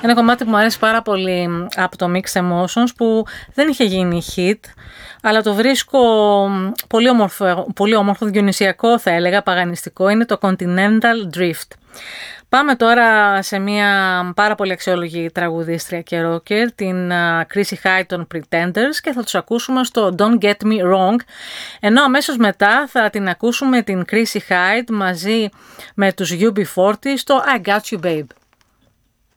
Ένα κομμάτι που μου αρέσει πάρα πολύ από το Mixed Emotions, που δεν είχε γίνει hit, αλλά το βρίσκω πολύ όμορφο, διονυσιακό θα έλεγα, παγανιστικό, είναι το Continental Drift. Πάμε τώρα σε μια πάρα πολύ αξιόλογη τραγουδίστρια και rocker, την Chrissy Hynde των Pretenders, και θα τους ακούσουμε στο Don't Get Me Wrong, ενώ αμέσως μετά θα την ακούσουμε την Chrissy Hynde μαζί με τους UB40 στο I Got You Babe.